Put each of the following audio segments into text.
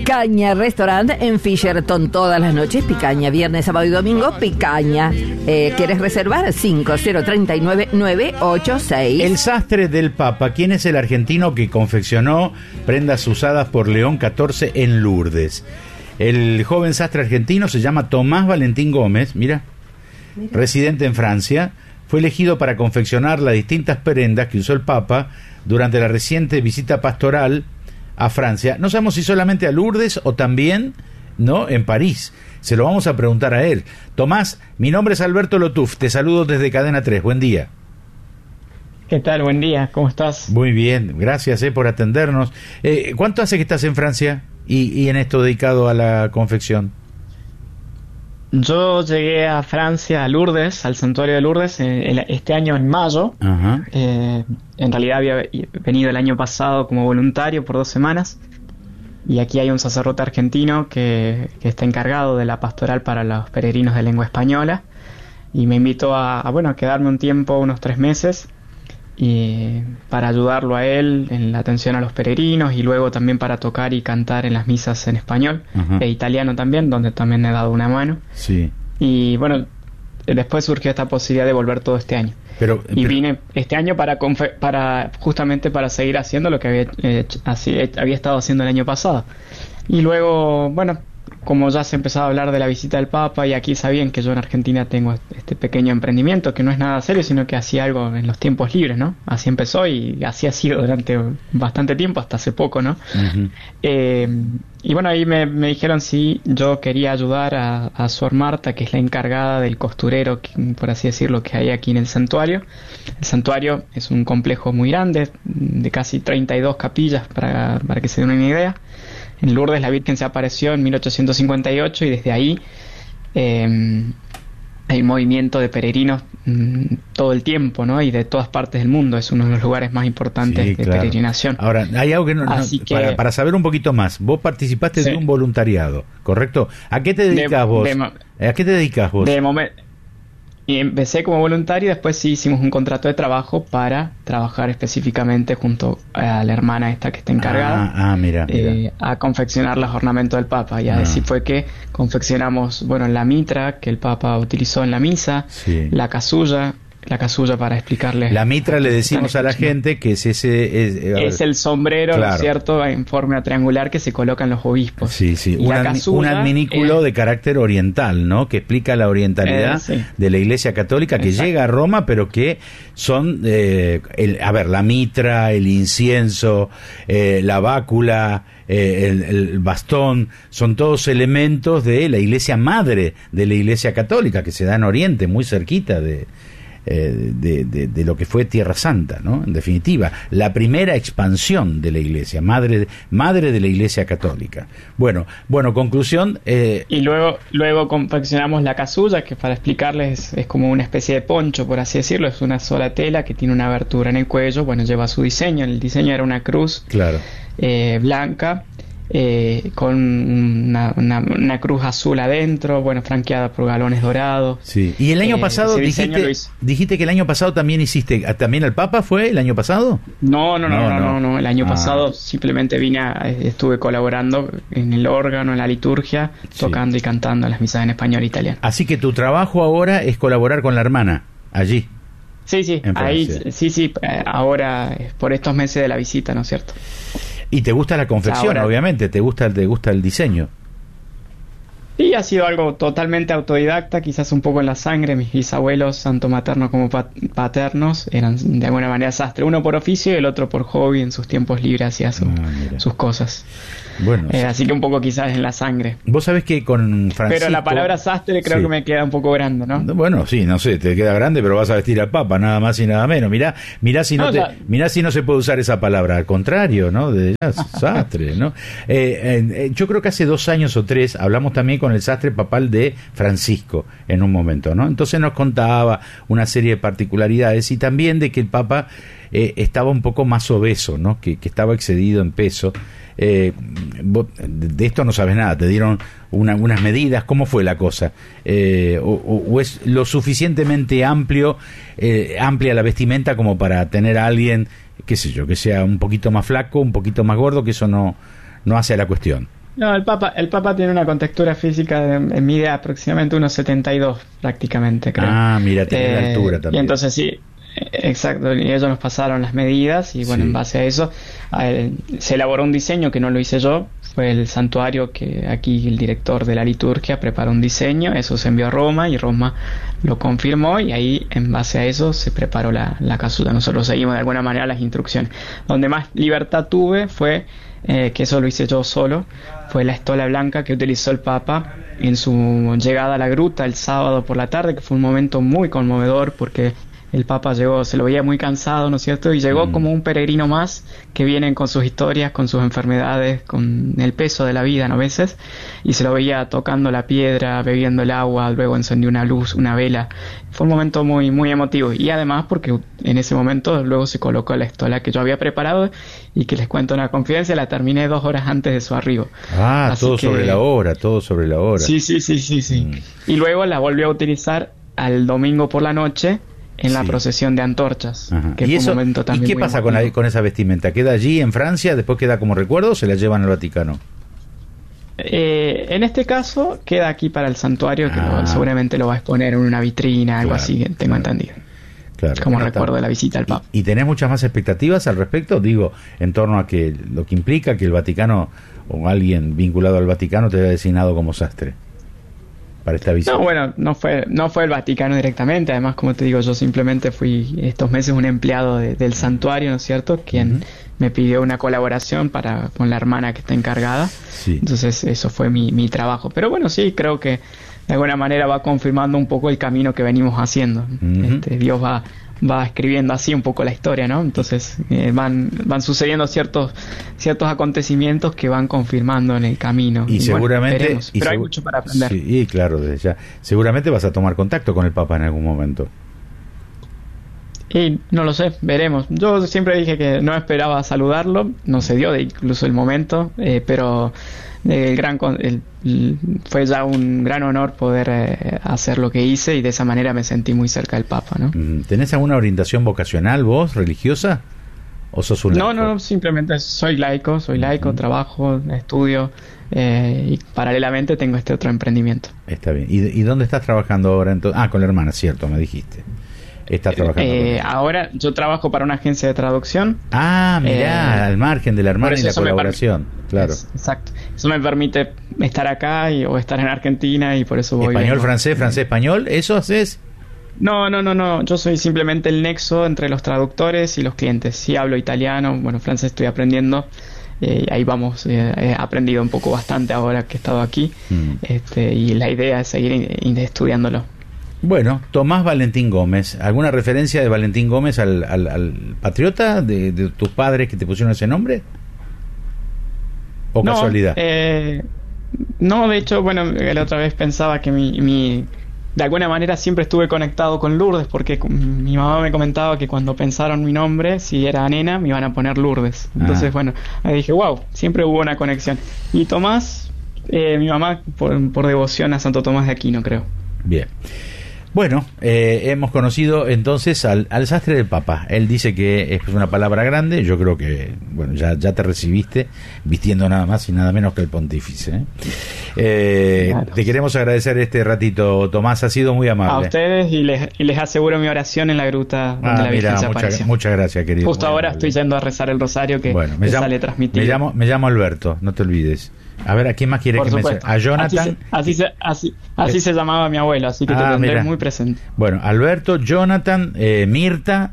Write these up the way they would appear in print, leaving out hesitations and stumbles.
Picaña Restaurant en Fisherton todas las noches. Picaña, viernes, sábado y domingo. Picaña. ¿Quieres reservar? 5039-986. El sastre del Papa. ¿Quién es el argentino que confeccionó prendas usadas por León XIV en Lourdes? El joven sastre argentino se llama Tomás Valentín Gómez, mira, residente en Francia. Fue elegido para confeccionar las distintas prendas que usó el Papa durante la reciente visita pastoral a Francia. No sabemos si solamente a Lourdes o también, ¿no?, en París. Se lo vamos a preguntar a él. Tomás, mi nombre es Alberto Lotuf, te saludo desde Cadena 3. Buen día. ¿Qué tal? Buen día, ¿cómo estás? Muy bien, gracias por atendernos. ¿Cuánto hace que estás en Francia y en esto dedicado a la confección? Yo llegué a Francia, a Lourdes, al santuario de Lourdes, este año en mayo. Ajá. En realidad había venido el año pasado como voluntario por 2 semanas. Y aquí hay un sacerdote argentino que está encargado de la pastoral para los peregrinos de lengua española. Y me invitó a quedarme un tiempo, unos 3 meses, y para ayudarlo a él en la atención a los peregrinos y luego también para tocar y cantar en las misas en español. Ajá. E italiano también, donde también he dado una mano. Sí. Y bueno, después surgió esta posibilidad de volver todo este año. Pero vine este año para justamente para seguir haciendo lo que había estado haciendo el año pasado. Y luego, bueno, como ya se empezaba a hablar de la visita del Papa y aquí sabían que yo en Argentina tengo este pequeño emprendimiento que no es nada serio, sino que hacía algo en los tiempos libres, ¿no? Así empezó y así ha sido durante bastante tiempo, hasta hace poco, ¿no? Uh-huh. Y bueno, ahí me dijeron si yo quería ayudar a Sor Marta, que es la encargada del costurero, por así decirlo, que hay aquí en el santuario. El santuario es un complejo muy grande, de casi 32 capillas, para que se den una idea. En Lourdes la Virgen se apareció en 1858 y desde ahí hay un movimiento de peregrinos todo el tiempo, ¿no? Y de todas partes del mundo. Es uno de los lugares más importantes de peregrinación. Ahora, hay algo que para saber un poquito más. Vos participaste de un voluntariado, ¿correcto? ¿A qué te dedicas vos? ¿A qué te dedicas vos? Y empecé como voluntario y después sí hicimos un contrato de trabajo para trabajar específicamente junto a la hermana esta que está encargada mira. A confeccionar los ornamentos del Papa. Y así fue que confeccionamos, la mitra que el Papa utilizó en la misa, sí. La casulla para explicarles. La mitra le decimos a la gente que es es el sombrero, claro, ¿no es cierto?, en forma triangular que se colocan los obispos. Sí, sí, un adminículo de carácter oriental, ¿no?, que explica la orientalidad de la Iglesia Católica, que llega a Roma, pero que son, la mitra, el incienso, la bácula, el bastón, son todos elementos de la Iglesia Madre de la Iglesia Católica, que se da en Oriente, muy cerquita de lo que fue Tierra Santa, ¿no? En definitiva, la primera expansión de la Iglesia, madre de la Iglesia Católica. Bueno, conclusión. Y luego confeccionamos la casulla, que para explicarles es como una especie de poncho, por así decirlo. Es una sola tela que tiene una abertura en el cuello. Lleva su diseño. El diseño era una cruz, claro, blanca, con una cruz azul adentro, franqueada por galones dorados. Sí. Y el año pasado dijiste que el año pasado también hiciste, también el Papa fue el año pasado. No. El año pasado simplemente estuve colaborando en el órgano, en la liturgia, tocando y cantando las misas en español e italiano. Así que tu trabajo ahora es colaborar con la hermana allí. Sí, ahí ahora por estos meses de la visita, ¿no es cierto? Y te gusta la confección, obviamente, te gusta el diseño. Sí, ha sido algo totalmente autodidacta, quizás un poco en la sangre. Mis bisabuelos, tanto maternos como paternos, eran de alguna manera sastre, uno por oficio y el otro por hobby, en sus tiempos libres hacía sus cosas. Bueno, así que un poco quizás en la sangre. Vos sabés que con Francisco... Pero la palabra sastre creo que me queda un poco grande, ¿no? Bueno, sí, no sé, te queda grande, pero vas a vestir al Papa, nada más y nada menos. Mirá si no se puede usar esa palabra, al contrario, ¿no? Sastre, ¿no? Yo creo que hace 2 años o 3 hablamos también con el sastre papal de Francisco en un momento, ¿no? Entonces nos contaba una serie de particularidades y también de que el Papa estaba un poco más obeso, ¿no? Que estaba excedido en peso. Vos de esto no sabes nada, te dieron unas medidas, ¿cómo fue la cosa? O es lo suficientemente amplia la vestimenta como para tener a alguien, qué sé yo, que sea un poquito más flaco, un poquito más gordo, que eso no hace a la cuestión. No, el Papa tiene una contextura física en mide aproximadamente 1,72 prácticamente, creo. Ah, mira, tiene la altura también. Y entonces sí, exacto, y ellos nos pasaron las medidas y bueno, en base a eso se elaboró un diseño que no lo hice yo, fue el santuario que aquí el director de la liturgia preparó un diseño, eso se envió a Roma y Roma lo confirmó y ahí en base a eso se preparó la casulla. Nosotros seguimos de alguna manera las instrucciones. Donde más libertad tuve fue, que eso lo hice yo solo, fue la estola blanca que utilizó el Papa en su llegada a la gruta el sábado por la tarde, que fue un momento muy conmovedor porque el Papa llegó, se lo veía muy cansado, ¿no es cierto? Y llegó como un peregrino más que vienen con sus historias, con sus enfermedades, con el peso de la vida, ¿no? A veces, y se lo veía tocando la piedra, bebiendo el agua, luego encendió una luz, una vela. Fue un momento muy, muy emotivo. Y además porque en ese momento luego se colocó la estola que yo había preparado y que les cuento una confidencia, la terminé 2 horas antes de su arribo. Ah, así todo sobre la hora, todo sobre la hora. Sí. Y luego la volvió a utilizar al domingo por la noche, en la procesión de antorchas. Que ¿Y, fue un momento también ¿Y qué pasa con esa vestimenta? ¿Queda allí en Francia? ¿Después queda como recuerdo o se la llevan al Vaticano? En este caso queda aquí para el santuario, que seguramente lo va a exponer en una vitrina, algo así, tengo entendido. Claro, como recuerdo de la visita al Papa. ¿Y tenés muchas más expectativas al respecto? Digo, en torno a que lo que implica que el Vaticano o alguien vinculado al Vaticano te haya designado como sastre para esta visita. No, bueno, no fue el Vaticano directamente. Además, como te digo, yo simplemente fui estos meses un empleado del santuario, ¿no es cierto? Quien me pidió una colaboración con la hermana que está encargada. Sí. Entonces, eso fue mi trabajo. Pero bueno, sí, creo que de alguna manera va confirmando un poco el camino que venimos haciendo. Dios va escribiendo así un poco la historia, ¿no? Entonces van sucediendo ciertos acontecimientos que van confirmando en el camino. Y seguramente... Bueno, pero hay mucho para aprender. Sí, claro, desde ya. Seguramente vas a tomar contacto con el Papa en algún momento. Y no lo sé, veremos. Yo siempre dije que no esperaba saludarlo, no se dio incluso el momento, pero fue ya un gran honor poder hacer lo que hice y de esa manera me sentí muy cerca del Papa, ¿no? ¿Tenés alguna orientación vocacional vos, religiosa? ¿O sos un laico? No, simplemente soy laico, trabajo, estudio y paralelamente tengo este otro emprendimiento. Está bien. ¿Y dónde estás trabajando ahora entonces? Con la hermana, cierto, me dijiste. ¿Estás trabajando ahora yo trabajo para una agencia de traducción. Mirá, al margen de la hermana y la colaboración. Claro. Exacto. Eso me permite estar acá o estar en Argentina y por eso voy. ¿Español, francés, español? ¿Eso haces? No. Yo soy simplemente el nexo entre los traductores y los clientes. Sí hablo italiano, bueno, francés estoy aprendiendo. Ahí vamos, he aprendido un poco bastante ahora que he estado aquí. Y la idea es seguir estudiándolo. Bueno, Tomás Valentín Gómez. ¿Alguna referencia de Valentín Gómez al patriota de tus padres que te pusieron ese nombre? ¿O no, casualidad? No, de hecho, bueno, la otra vez pensaba que de alguna manera siempre estuve conectado con Lourdes, porque mi mamá me comentaba que cuando pensaron mi nombre, si era nena, me iban a poner Lourdes. Entonces, bueno, ahí dije, wow, siempre hubo una conexión. Y Tomás, mi mamá por devoción a Santo Tomás de Aquino, creo. Bien. Bueno, hemos conocido entonces al sastre del Papa. Él dice que es una palabra grande. Yo creo que, bueno, ya te recibiste vistiendo nada más y nada menos que el pontífice. Claro. Te queremos agradecer este ratito, Tomás. Ha sido muy amable. A ustedes y les aseguro mi oración en la gruta donde la Virgen se apareció. Muchas gracias, querido. Justo ahora estoy yendo a rezar el rosario que sale transmitido. Me llamo Alberto, no te olvides. A ver, ¿a quién más quiere que me... A Jonathan. Así se llamaba mi abuelo, así que te tendré muy presente. Bueno, Alberto, Jonathan, Mirta,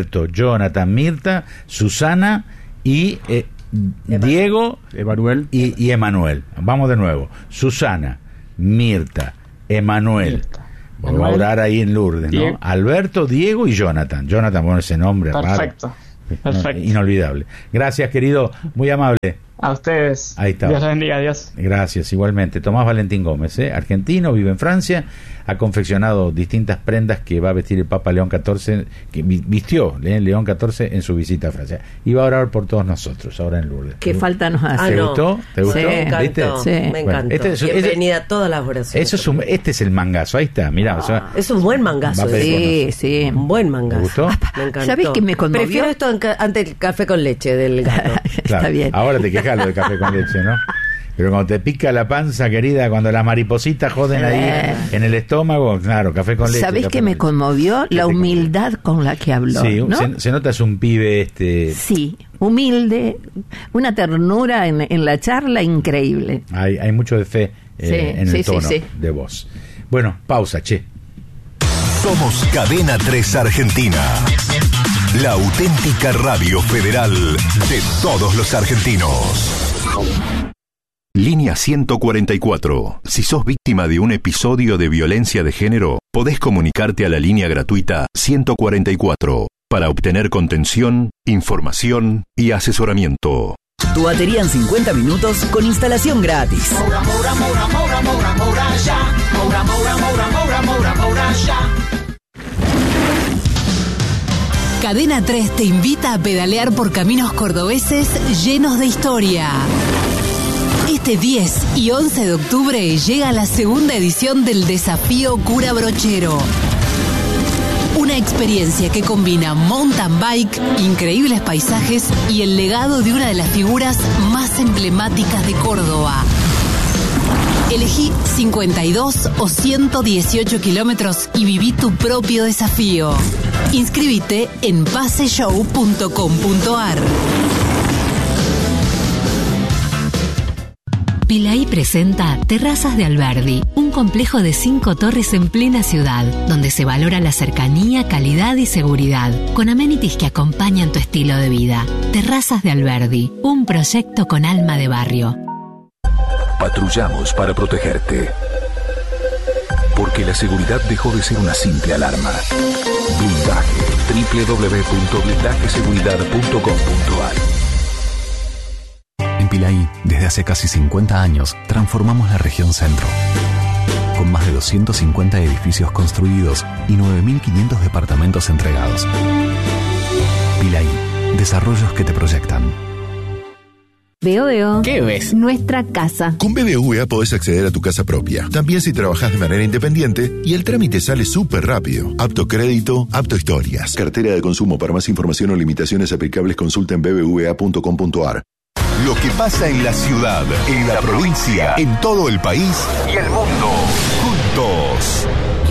Susana y Diego, Emanuel y Emanuel. Vamos de nuevo. Susana, Mirta, Emanuel. Voy a orar ahí en Lourdes, ¿no? Diego. Alberto, Diego y Jonathan. Jonathan, bueno, ese nombre perfecto. Perfecto. Inolvidable. Gracias, querido. Muy amable. A ustedes. Ahí está. Dios les bendiga, adiós. Gracias, igualmente. Tomás Valentín Gómez, argentino, vive en Francia, ha confeccionado distintas prendas que va a vestir el Papa León XIV, que vistió León XIV en su visita a Francia. Y va a orar por todos nosotros, ahora en Lourdes. ¿Qué falta nos hace? ¿Te gustó? ¿Te gustó? Sí, me encantó. Sí. Me encantó. Bienvenida a todas las oraciones. Este es el mangazo, ahí está, mirá. Es un buen mangazo. Sí. Un buen mangazo. ¿Te gustó? Me encantó. ¿Sabés qué me conmovió? Prefiero esto ante el café con leche del gato. Claro, está bien. Ahora te quejas lo de café con leche, ¿no? Pero cuando te pica la panza, querida, cuando las maripositas joden ahí en el estómago, claro, café con leche. ¿Sabés qué me conmovió? La humildad con la que habló, sí, ¿no? Se nota, es un pibe Sí, humilde, una ternura en la charla increíble. Hay mucho de fe en el tono de voz. Bueno, pausa, che. Somos Cadena 3 Argentina, la auténtica radio federal de todos los argentinos. Línea 144. Si sos víctima de un episodio de violencia de género, podés comunicarte a la línea gratuita 144 para obtener contención, información y asesoramiento. Tu batería en 50 minutos con instalación gratis. Cadena 3 te invita a pedalear por caminos cordobeses llenos de historia. Este 10 y 11 de octubre llega la segunda edición del Desafío Cura Brochero. Una experiencia que combina mountain bike, increíbles paisajes y el legado de una de las figuras más emblemáticas de Córdoba. Elegí 52 o 118 kilómetros y viví tu propio desafío. Inscríbete en paseshow.com.ar. Pilaí presenta Terrazas de Alberdi, un complejo de 5 torres en plena ciudad, donde se valora la cercanía, calidad y seguridad, con amenities que acompañan tu estilo de vida. Terrazas de Alberdi, un proyecto con alma de barrio. Patrullamos para protegerte. Porque la seguridad dejó de ser una simple alarma. Blindaje. www.blindajeseguridad.com.ar. En Pilaí, desde hace casi 50 años, transformamos la región centro. Con más de 250 edificios construidos y 9.500 departamentos entregados. Pilaí, desarrollos que te proyectan. Veo. ¿Qué ves? Nuestra casa. Con BBVA podés acceder a tu casa propia, también si trabajás de manera independiente, y el trámite sale súper rápido. Apto crédito, apto historias. Cartera de consumo. Para más información o limitaciones aplicables, consulta en bbva.com.ar. Lo que pasa en la ciudad, en la provincia, en todo el país y el mundo. Juntos.